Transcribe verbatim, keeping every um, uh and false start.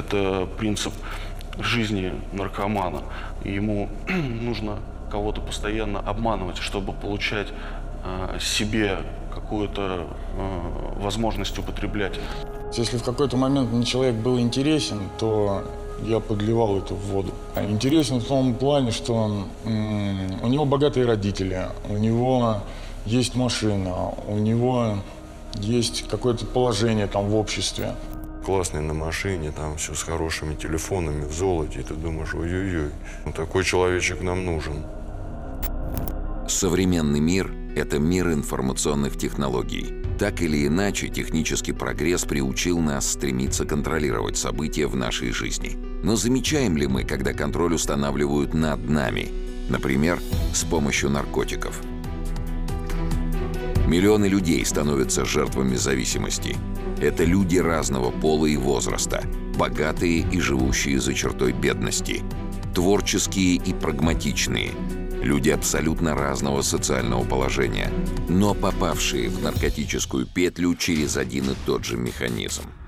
Это принцип жизни наркомана. И ему нужно кого-то постоянно обманывать, чтобы получать э, себе какую-то э, возможность употреблять. Если в какой-то момент мне человек был интересен, то я подливал это в воду. Интересен в том плане, что м, у него богатые родители, у него есть машина, у него есть какое-то положение там в обществе. Классный на машине, там все с хорошими телефонами, в золоте, и ты думаешь, ой-ой-ой, ну, такой человечек нам нужен. Современный мир — это мир информационных технологий. Так или иначе, технический прогресс приучил нас стремиться контролировать события в нашей жизни. Но замечаем ли мы, когда контроль устанавливают над нами? Например, с помощью наркотиков. Миллионы людей становятся жертвами зависимости. Это люди разного пола и возраста, богатые и живущие за чертой бедности, творческие и прагматичные, люди абсолютно разного социального положения, но попавшие в наркотическую петлю через один и тот же механизм.